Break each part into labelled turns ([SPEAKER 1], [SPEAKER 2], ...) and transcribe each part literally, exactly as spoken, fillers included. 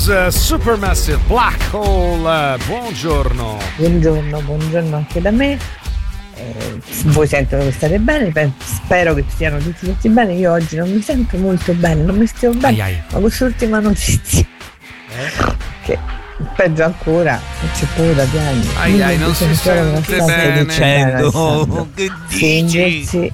[SPEAKER 1] Muse, Supermassive Black Hole. Buongiorno.
[SPEAKER 2] Buongiorno, buongiorno anche da me. Eh, voi sento che state bene, spero che stiano tutti, tutti bene. Io oggi non mi sento molto bene, non mi sto bene, ai ai. Ma quest'ultima notizia eh? che peggio ancora, non c'è pure da piangere.
[SPEAKER 1] Ai ai, non si sente bene
[SPEAKER 3] dicendo che
[SPEAKER 2] dici?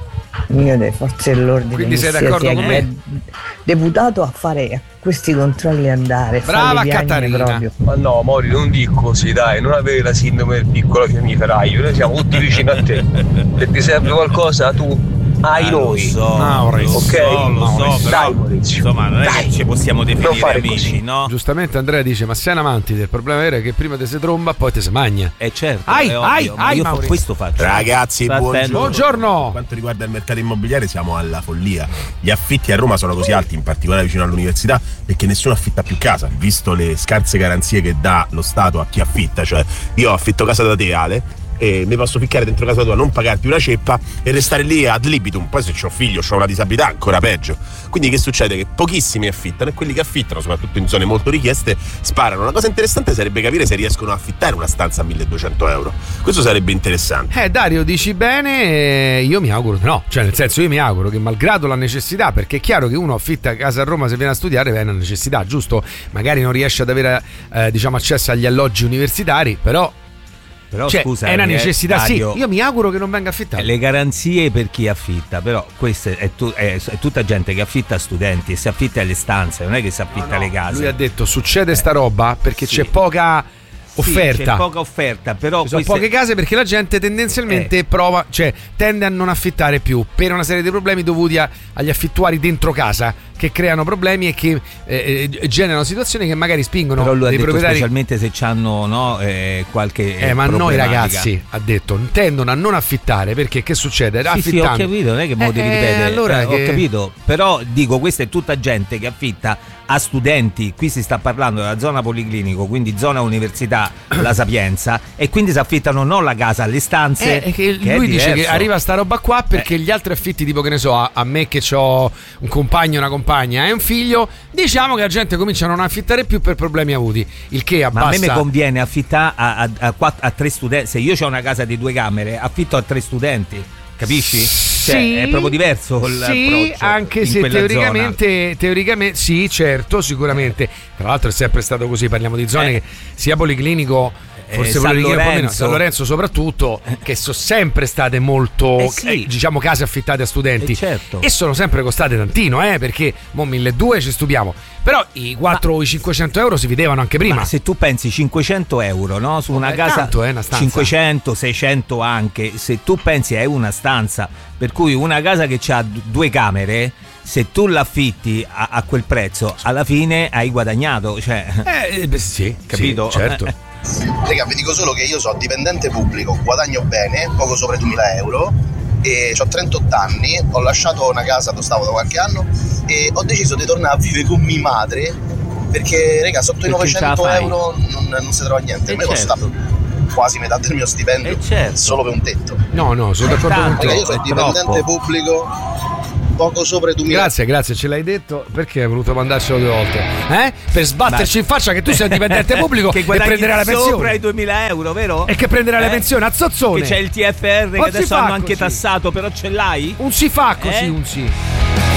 [SPEAKER 2] Io delle forze dell'ordine.
[SPEAKER 1] Quindi sei d'accordo con me?
[SPEAKER 2] Deputato a fare questi controlli andare.
[SPEAKER 1] Brava Catarina.
[SPEAKER 2] Proprio.
[SPEAKER 4] Ma no, Mori, non dico così, dai, non avere la sindrome del piccolo fiammiferaio, noi siamo tutti vicini a te. Se ti serve qualcosa tu hai
[SPEAKER 3] ah,
[SPEAKER 4] noi.
[SPEAKER 3] Lo so,
[SPEAKER 1] Maurizio,
[SPEAKER 4] ok?
[SPEAKER 3] Lo so, lo so,
[SPEAKER 4] Maurizio.
[SPEAKER 3] però,
[SPEAKER 4] dai, Maurizio.
[SPEAKER 3] Insomma, non è
[SPEAKER 4] dai.
[SPEAKER 3] che ci possiamo definire amici,
[SPEAKER 4] così.
[SPEAKER 3] no?
[SPEAKER 1] Giustamente Andrea dice: ma sei un amante, il problema vero è che prima ti si tromba, poi ti si magna.
[SPEAKER 3] Eh certo,
[SPEAKER 1] ai,
[SPEAKER 3] è
[SPEAKER 1] ai,
[SPEAKER 3] ovvio,
[SPEAKER 1] ai,
[SPEAKER 3] io
[SPEAKER 1] Maurizio.
[SPEAKER 3] questo faccio.
[SPEAKER 5] Ragazzi, buongiorno.
[SPEAKER 1] buongiorno.
[SPEAKER 5] Per quanto riguarda il mercato immobiliare siamo alla follia. Gli affitti a Roma sono così alti, in particolare vicino all'università, perché nessuno affitta più casa, visto le scarse garanzie che dà lo Stato a chi affitta. Cioè, io affitto casa da te, Ale, e mi posso ficcare dentro casa tua, non pagarti una ceppa e restare lì ad libitum. Poi se c'ho figlio, c'ho una disabilità, ancora peggio. Quindi che succede? Che pochissimi affittano e quelli che affittano, soprattutto in zone molto richieste, sparano. Una cosa interessante sarebbe capire se riescono a affittare una stanza a milleduecento euro. Questo sarebbe interessante.
[SPEAKER 1] Eh Dario, dici bene, io mi auguro no, cioè nel senso io mi auguro che malgrado la necessità, perché è chiaro che uno affitta casa a Roma se viene a studiare è una necessità, giusto? Magari non riesce ad avere eh, diciamo accesso agli alloggi universitari, però
[SPEAKER 3] Però
[SPEAKER 1] cioè,
[SPEAKER 3] scusa,
[SPEAKER 1] è una necessità,
[SPEAKER 3] Dario,
[SPEAKER 1] sì. Io mi auguro che non venga affittato.
[SPEAKER 3] Le garanzie per chi affitta, però questa è, tu, è, è tutta gente che affitta a studenti e si affitta alle stanze, non è che si affitta
[SPEAKER 1] no, no.
[SPEAKER 3] alle case.
[SPEAKER 1] Lui ha detto succede sta roba perché
[SPEAKER 3] sì.
[SPEAKER 1] c'è poca offerta.
[SPEAKER 3] Sì, c'è poca offerta, però
[SPEAKER 1] ci sono poche case perché la gente tendenzialmente eh. prova, cioè tende a non affittare più per una serie di problemi dovuti a, agli affittuari dentro casa, che creano problemi e che eh, generano situazioni che magari spingono
[SPEAKER 3] però lui
[SPEAKER 1] dei
[SPEAKER 3] ha detto
[SPEAKER 1] proprietari,
[SPEAKER 3] specialmente se hanno no, eh, qualche
[SPEAKER 1] eh, ma noi
[SPEAKER 3] problematica.
[SPEAKER 1] ragazzi, ha detto, tendono a non affittare perché che succede?
[SPEAKER 3] Sì, sì, ho capito, non è che me lo devi
[SPEAKER 1] eh,
[SPEAKER 3] ripetere,
[SPEAKER 1] allora
[SPEAKER 3] eh,
[SPEAKER 1] che...
[SPEAKER 3] ho capito, però dico, questa è tutta gente che affitta a studenti, qui si sta parlando della zona policlinico, quindi zona università La Sapienza, e quindi si affittano non la casa, le stanze.
[SPEAKER 1] Eh, che
[SPEAKER 3] che
[SPEAKER 1] lui dice
[SPEAKER 3] diverso.
[SPEAKER 1] che arriva sta roba qua perché eh. gli altri affitti, tipo che ne so, a, a me che ho un compagno, una compagna e un figlio, diciamo che la gente comincia a non affittare più per problemi avuti, il che abbassa.
[SPEAKER 3] Ma a me mi conviene affittare a, a, a, quattro, a tre studenti. Se io ho una casa di due camere, affitto a tre studenti, capisci? Cioè,
[SPEAKER 1] sì,
[SPEAKER 3] è proprio diverso il
[SPEAKER 1] sì, anche se teoricamente,
[SPEAKER 3] zona.
[SPEAKER 1] teoricamente sì, certo, sicuramente. Tra l'altro è sempre stato così, parliamo di zone eh. che sia policlinico, forse
[SPEAKER 3] eh,
[SPEAKER 1] San
[SPEAKER 3] Lorenzo.
[SPEAKER 1] Un po' meno, San Lorenzo soprattutto, che sono sempre state molto
[SPEAKER 3] eh sì.
[SPEAKER 1] eh, diciamo case affittate a studenti,
[SPEAKER 3] eh certo.
[SPEAKER 1] e sono sempre costate tantino, eh, perché mo milleduecento ci stupiamo, però i quattro o i cinquecento euro si vedevano anche prima.
[SPEAKER 3] Ma se tu pensi cinquecento euro, no, su una
[SPEAKER 1] eh,
[SPEAKER 3] casa,
[SPEAKER 1] tanto, eh, una stanza.
[SPEAKER 3] cinquecento seicento anche, se tu pensi è una stanza, per cui una casa che ha due camere, se tu l'affitti a, a quel prezzo, alla fine hai guadagnato, cioè
[SPEAKER 1] eh, beh, sì,
[SPEAKER 3] capito?
[SPEAKER 1] Sì, certo.
[SPEAKER 6] Raga, vi dico solo che io sono dipendente pubblico, guadagno bene, poco sopra i duemila euro, e ho trentotto anni, ho lasciato una casa dove stavo da qualche anno e ho deciso di tornare a vivere con mia madre perché, raga, sotto i novecento euro non, non si trova niente. A me
[SPEAKER 3] certo.
[SPEAKER 6] costa quasi metà del mio stipendio
[SPEAKER 3] certo.
[SPEAKER 6] solo per un tetto.
[SPEAKER 1] No, no, sono d'accordo con te.
[SPEAKER 6] Raga, io sono dipendente troppo. pubblico, poco sopra i duemila.
[SPEAKER 1] Grazie, grazie, ce l'hai detto. Perché hai voluto mandarcelo due volte? Eh? Per sbatterci in faccia che tu sei un dipendente pubblico
[SPEAKER 3] che
[SPEAKER 1] e prenderai la pensione
[SPEAKER 3] sopra i duemila euro, vero?
[SPEAKER 1] E che prenderai
[SPEAKER 3] eh?
[SPEAKER 1] la pensione a zozzone.
[SPEAKER 3] Che c'è il T F R
[SPEAKER 1] non
[SPEAKER 3] che adesso hanno anche
[SPEAKER 1] così.
[SPEAKER 3] tassato, però ce l'hai?
[SPEAKER 1] Un si fa così,
[SPEAKER 3] eh?
[SPEAKER 1] un sì.